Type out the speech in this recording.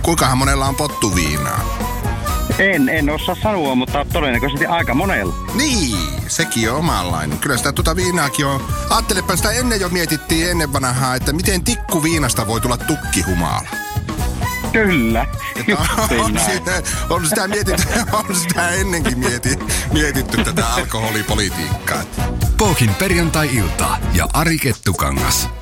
kuinkahan monella on pottuviinaa? En osaa sanoa, mutta todennäköisesti aika monella. Niin, sekin on omanlainen. Kyllä sitä viinaakin on. Ajattelepa, sitä ennen jo mietittiin ennen vanhaa, että miten tikku viinasta voi tulla tukkihumala. Kyllä. On sitä ennenkin mietitty tätä alkoholipolitiikkaa. Pokin perjantai-ilta ja Ari Kettukangas.